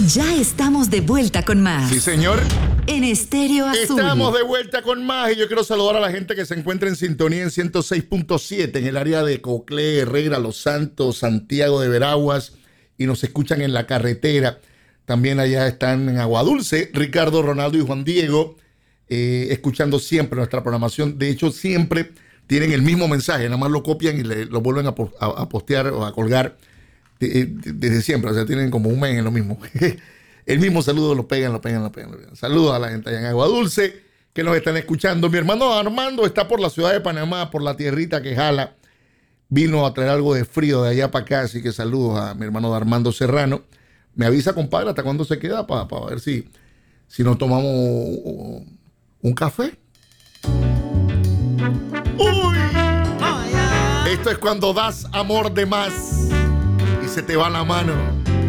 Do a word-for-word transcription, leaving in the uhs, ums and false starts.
Ya estamos de vuelta con más. Sí, señor. En Estéreo Azul. Estamos de vuelta con más y yo quiero saludar a la gente que se encuentra en sintonía en ciento seis punto siete en el área de Coclé, Herrera, Los Santos, Santiago de Veraguas y nos escuchan en la carretera. También allá están en Aguadulce, Ricardo, Ronaldo y Juan Diego, eh, escuchando siempre nuestra programación. De hecho, siempre tienen el mismo mensaje, nada más lo copian y le, lo vuelven a, a, a postear o a colgar de, de, desde siempre. O sea, tienen como un mes en lo mismo. El mismo saludo lo pegan, lo pegan, lo pegan. Lo pegan. Saludos a la gente allá en Aguadulce que nos están escuchando. Mi hermano Armando está por la ciudad de Panamá, por la tierrita que jala. Vino a traer algo de frío de allá para acá, así que saludos a mi hermano Armando Serrano. Me avisa, compadre, hasta cuándo se queda para pa ver si, si nos tomamos un café. ¡Uy! Esto es cuando das amor de más y se te va la mano.